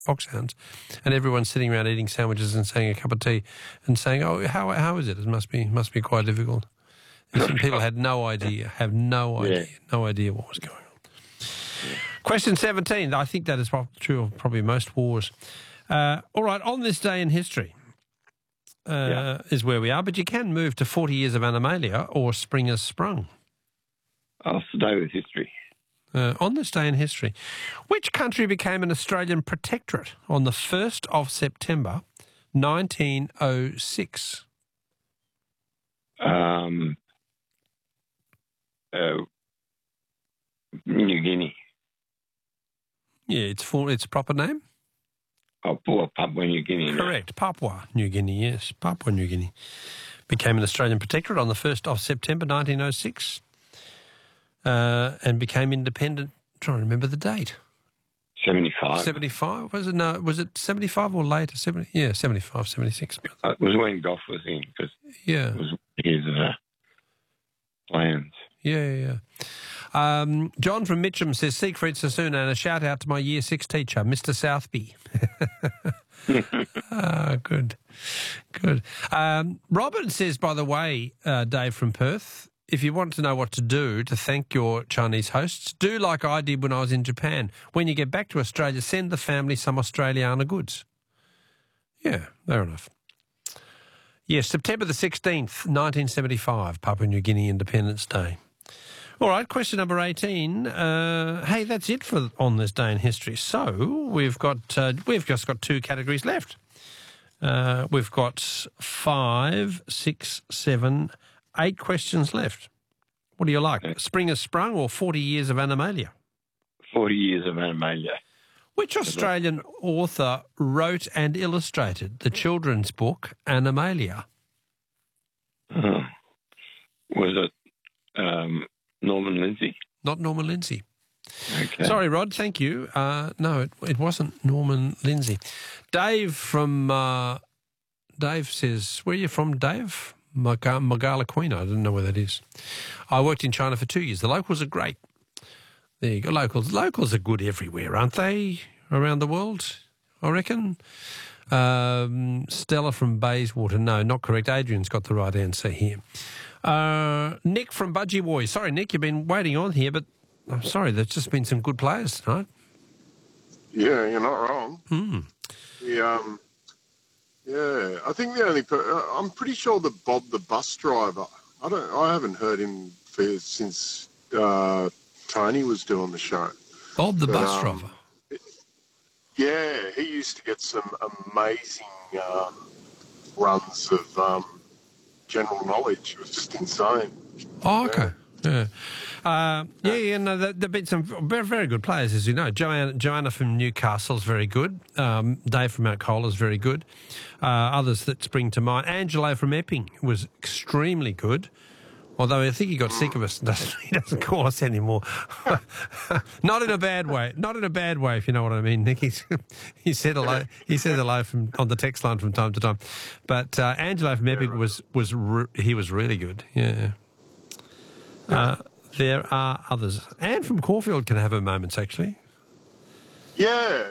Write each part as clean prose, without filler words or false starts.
foxhounds, and everyone's sitting around eating sandwiches and saying a cup of tea and saying, "Oh, how is it? It must be quite difficult." And some people had no idea what was going on. Yeah. Question 17. I think that is true of probably most wars. All right, on this day in history is where we are, but you can move to 40 years of Animalia or Spring Has Sprung. I'll stay with history. On this day in history, which country became an Australian protectorate on the 1st of September 1906? New Guinea. Yeah, its proper name? Papua New Guinea. Correct. Papua New Guinea, yes. Papua New Guinea became an Australian protectorate on the 1st of September 1906 and became independent. I'm trying to remember the date. 75. 75? Was it? No, was it 75 or later? 75, 76. It was when Gough was in, because it was his plans. Yeah. John from Mitcham says, Siegfried Sassoon, and a shout out to my Year 6 teacher, Mr. Southby. Good. Robert says, by the way, Dave from Perth, if you want to know what to do to thank your Chinese hosts, do like I did when I was in Japan. When you get back to Australia, send the family some Australiana goods. Yeah, fair enough. Yes, September the 16th, 1975, Papua New Guinea Independence Day. All right, question number 18. Hey, that's it for On This Day in History. So we've just got 2 categories left. We've got 5, 6, 7, 8 questions left. What do you like? Okay. Spring Has Sprung or 40 Years of Animalia? 40 Years of Animalia. Which Australian author wrote and illustrated the children's book Animalia? Was it Norman Lindsay? Not Norman Lindsay. Okay. Sorry, Rod, thank you. No, it wasn't Norman Lindsay. Dave from... Dave says, where are you from, Dave? Magala-Queen, I don't know where that is. I worked in China for 2 years. The locals are great. There you go, locals. Locals are good everywhere, aren't they, around the world, I reckon? Stella from Bayswater, no, not correct. Adrian's got the right answer here. Nick from Budgie Boys. Sorry, Nick, you've been waiting on here, but I'm sorry, there's just been some good players tonight. Yeah, you're not wrong. Yeah, I think the only I'm pretty sure that Bob the bus driver. I haven't heard him since Tony was doing the show. Bob the bus driver. Yeah, he used to get some amazing runs of general knowledge. It was just insane. Oh, okay. Yeah. There've been some very, very good players, as you know. Joanna from Newcastle is very good. Dave from Mount Cola is very good. Others that spring to mind. Angelo from Epping was extremely good, although I think he got sick of us. He doesn't call us anymore. Not in a bad way. Not in a bad way, if you know what I mean, Nick. He said hello. He said hello on the text line from time to time. But Angelo from Epping was really good. Yeah. There are others. Anne from Caulfield can have her moments, actually. Yeah.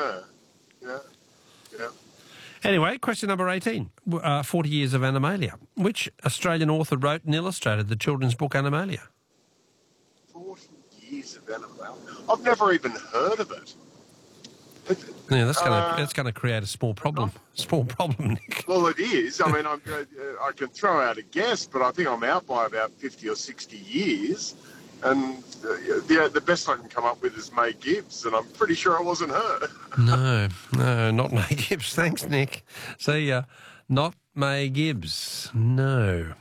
Anyway, question number 18, 40 Years of Animalia. Which Australian author wrote and illustrated the children's book Animalia? 40 Years of Animalia? I've never even heard of it. Yeah, that's going to create a small problem. Nick. Well, it is. I mean, I can throw out a guess, but I think I'm out by about 50 or 60 years. And the best I can come up with is May Gibbs, and I'm pretty sure it wasn't her. No, not May Gibbs. Thanks, Nick. See ya. Not May Gibbs. No.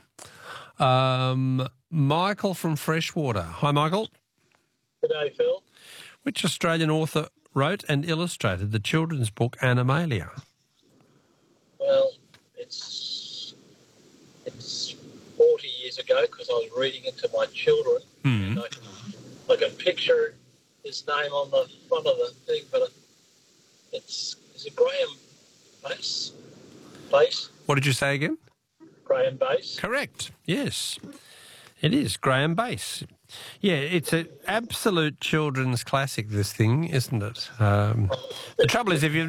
Michael from Freshwater. Hi, Michael. Good day, Phil. Which Australian author wrote and illustrated the children's book Animalia? Well, it's 40 years ago because I was reading it to my children. And I can picture his name on the front of the thing, but is it Graham Bass? What did you say again? Graham Bass. Correct. Yes, it is Graham Bass. Yeah, it's an absolute children's classic, this thing, isn't it? The trouble is, if you